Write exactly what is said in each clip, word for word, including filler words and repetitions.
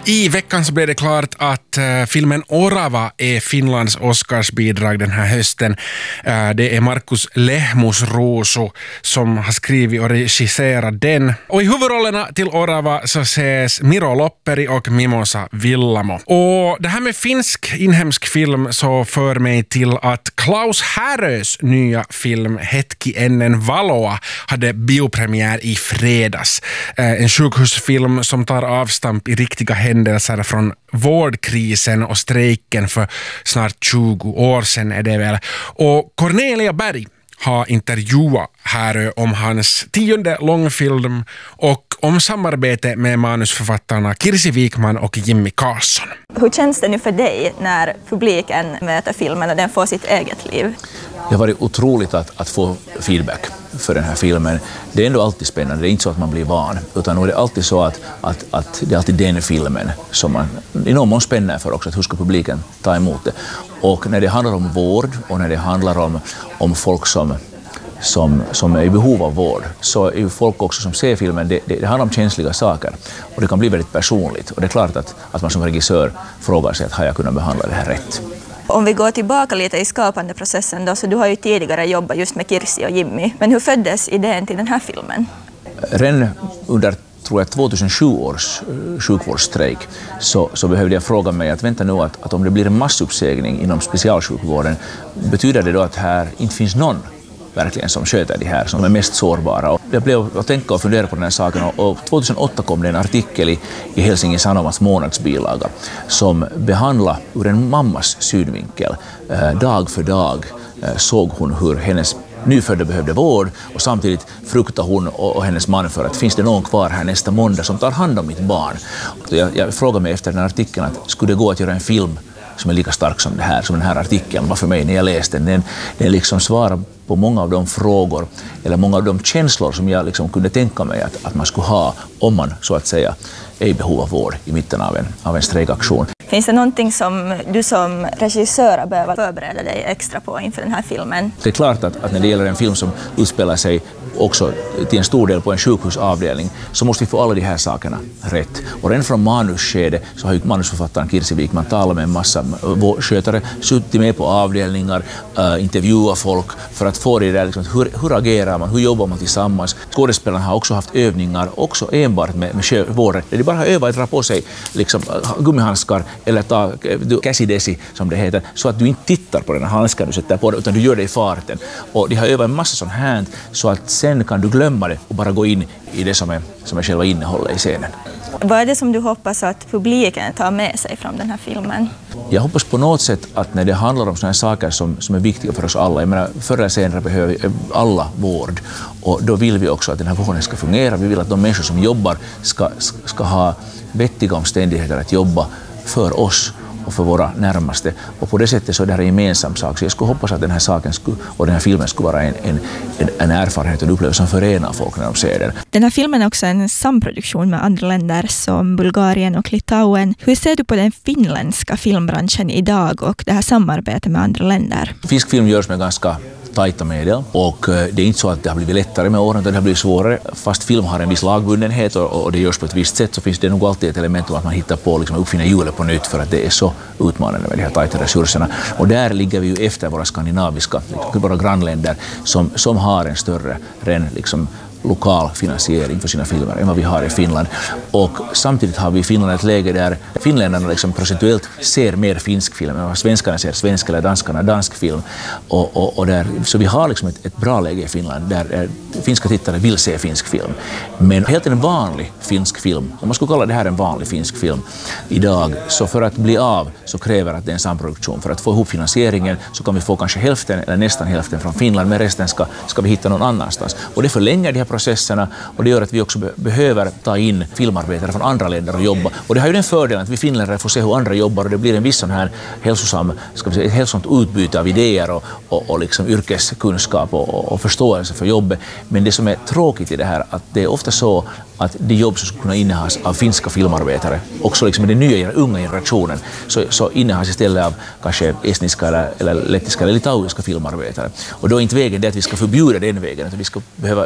I veckan så blev det klart att uh, filmen Orava är Finlands Oscarsbidrag den här hösten. Uh, det är Markus Lehmusruusu som har skrivit och regisserat den. Och i huvudrollerna till Orava så ses Miro Lopperi och Mimosa Villamo. Och det här med finsk inhemsk film så för mig till att Klaus Härös nya film Hetki ennen valoa hade biopremiär i fredags. Uh, en sjukhusfilm som tar avstamp i riktiga händelser från vårdkrisen och strejken för snart tjugo år sedan är det väl. Och Cornelia Berg har intervjuat Härö om hans tionde långfilm och om samarbete med manusförfattarna Kirsi Wikman och Jimmy Karlsson. Hur känns det nu för dig när publiken möter filmen och den får sitt eget liv? Det har varit otroligt att, att få feedback för den här filmen. Det är ändå alltid spännande, det är inte så att man blir van, utan det är alltid så att, att, att det är alltid den filmen som man i någon mån spänner för också, att hur ska publiken ta emot det. Och när det handlar om vård och när det handlar om, om folk som, som, som är i behov av vård, så är ju folk också som ser filmen, det, det, det handlar om känsliga saker och det kan bli väldigt personligt. Och det är klart att, att man som regissör frågar sig att har jag kunnat behandla det här rätt. Om vi går tillbaka lite i skapande processen då, så du har ju tidigare jobbat just med Kirsi och Jimmy. Men hur föddes idén till den här filmen? Redan under tror jag tjugohundrasju års sjukvårdsstrejk så, så behövde jag fråga mig att vänta nu att, att om det blir en massuppsägning inom specialsjukvården, betyder det då att här inte finns någon verkligen som sköter det här, som är mest sårbara. Och jag blev att tänka och fundera på den här saken och tjugohundraåtta kom det en artikel i, i Helsingin Sanomas månadsbilaga som behandlade ur en mammas synvinkel. Eh, dag för dag eh, såg hon hur hennes nyfödda behövde vård och samtidigt fruktade hon och, och hennes man för att finns det någon kvar här nästa måndag som tar hand om mitt barn. Jag, jag frågade mig efter den här artikeln att skulle det gå att göra en film som är lika stark som det här, som den här artikeln var för mig när jag läste den. Den, den liksom svarar på många av de frågor eller många av de känslor som jag liksom kunde tänka mig att, att man skulle ha om man så att säga är i behov av vård i mitten av en, av en strejkaktion. Finns det någonting som du som regissör behöver förbereda dig extra på inför den här filmen? Det är klart att, att när det gäller en film som utspelar sig också till en stor del på en sjukhusavdelning så måste vi få alla de här sakerna rätt. Och redan från manusskede så har ju manusförfattaren Kirsi Wikman talat med en massa skötare, suttit med på avdelningar, uh, intervjuat folk för att få det där, liksom, hur, hur agerar man, hur jobbar man tillsammans. Skådespelarna har också haft övningar, också enbart med, med vården. Det är bara att öva att dra på sig liksom, gummihandskar eller ta käsidesi som det heter, så att du inte tittar på den här handskan du sätter på det, utan du gör det i farten. Och de har övat en massa sån här så att sen kan du glömma det och bara gå in i det som är, som är själva innehållet i scenen. Vad är det som du hoppas att publiken tar med sig från den här filmen? Jag hoppas på något sätt att när det handlar om sådana saker som, som är viktiga för oss alla, jag menar förr eller senare behöver alla vård och då vill vi också att den här vården ska fungera. Vi vill att de människor som jobbar ska, ska ha vettiga omständigheter att jobba för oss och för våra närmaste. Och på det sättet så är det här en gemensam sak. Så jag skulle hoppas att den här saken skulle, och den här filmen skulle vara en, en, en erfarenhet och upplevelse som förenar folk när de ser den. Den här filmen är också en samproduktion med andra länder som Bulgarien och Litauen. Hur ser du på den finländska filmbranschen idag och det här samarbetet med andra länder? Finsk film görs med ganska tajta medel och det är inte så att det har blivit lättare med åren, utan det har blivit svårare. Fast film har en viss lagbundenhet och, och det görs på ett visst sätt, så finns det nog alltid ett element om att man hittar på liksom uppfinna hjulet på nytt för att det är så utmanande med de här tajta resurserna. Och där ligger vi ju efter våra skandinaviska, liksom, våra grannländer som, som har en större ren liksom lokal finansiering för sina filmer än vad vi har i Finland. Och samtidigt har vi i Finland ett läge där finländarna liksom procentuellt ser mer finsk film än vad svenskarna ser svensk eller danskarna dansk film. Och, och, och där, så vi har liksom ett, ett bra läge i Finland där är, finska tittare vill se finsk film. Men helt en vanlig finsk film, om man skulle kalla det här en vanlig finsk film idag, så för att bli av så kräver att det är en samproduktion. För att få ihop finansieringen så kan vi få kanske hälften eller nästan hälften från Finland, men resten ska, ska vi hitta någon annanstans. Och det förlänger de här processerna och det gör att vi också be- behöver ta in filmarbetare från andra länder och jobba. Och det har ju den fördelen att vi finländare får se hur andra jobbar och det blir en viss sån här hälsosam, ska vi säga, ett hälsosamt utbyte av idéer och, och, och liksom yrkeskunskap och, och, och förståelse för jobbet. Men det som är tråkigt i det här att det är ofta så att de jobb som skulle kunna innehas av finska filmarbetare, också liksom den nya unga generationen, så, så innehas istället av kanske estniska eller, eller lettiska eller litauiska filmarbetare. Och då är inte vägen det att vi ska förbjuda den vägen, utan vi, ska behöva, vi behöver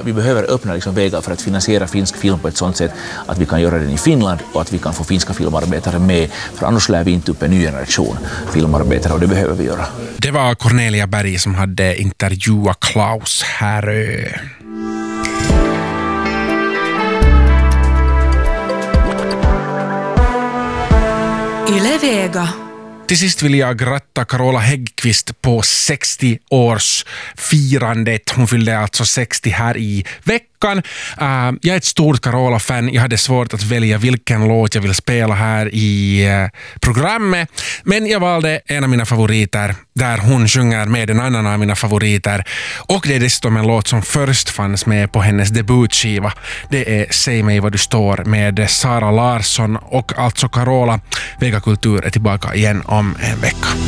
öppnar liksom vägar för att finansiera finsk film på ett sådant sätt att vi kan göra den i Finland och att vi kan få finska filmarbetare med, för annars lär vi inte upp en ny generation filmarbetare och det behöver vi göra. Det var Cornelia Berg som hade intervjuat Klaus Härö. Yle Vega. Till sist vill jag gratta Carola Häggkvist på sextio-årsfirandet. Hon fyllde alltså sextio här i veckan. Uh, jag är ett stort Carola-fan. Jag hade svårt att välja vilken låt jag vill spela här i uh, programmet. Men jag valde en av mina favoriter där hon sjunger med en annan av mina favoriter. Och det är dessutom en låt som först fanns med på hennes debutskiva. Det är Säg mig vad du står med Sara Larsson och alltså Carola. Vega Kultur är tillbaka igen om en vecka.